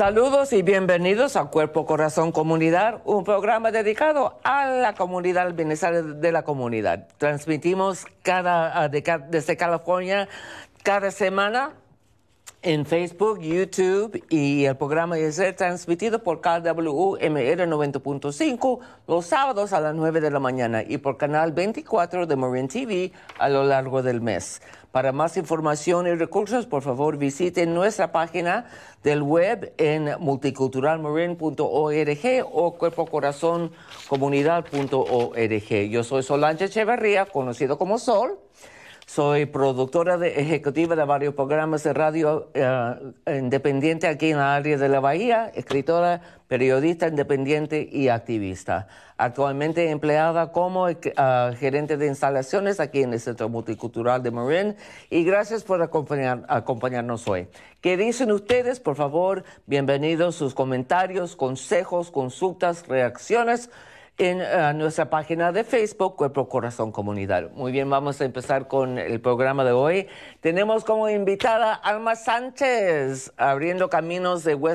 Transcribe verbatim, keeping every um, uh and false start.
Saludos y bienvenidos a Cuerpo Corazón Comunidad, un programa dedicado a la comunidad, al bienestar de la comunidad. Transmitimos cada, de, desde California cada semana en Facebook, YouTube, y el programa es transmitido por K W M R noventa punto cinco los sábados a las nueve de la mañana y por Canal veinticuatro de Marin T V a lo largo del mes. Para más información y recursos, por favor, visiten nuestra página del web en multicultural marin punto org o cuerpo corazón comunidad punto org. Yo soy Solange Echeverría, conocido como Sol. Soy productora de, ejecutiva de varios programas de radio uh, independiente aquí en la área de la Bahía, escritora, periodista independiente y activista. Actualmente empleada como uh, gerente de instalaciones aquí en el Centro Multicultural de Marin. Y gracias por acompañar, acompañarnos hoy. ¿Qué dicen ustedes? Por favor, bienvenidos sus comentarios, consejos, consultas, reacciones en uh, nuestra página de Facebook, Cuerpo Corazón Comunidad. Muy bien, vamos a empezar con el programa de hoy. Tenemos como invitada Alma Sánchez, abriendo caminos de West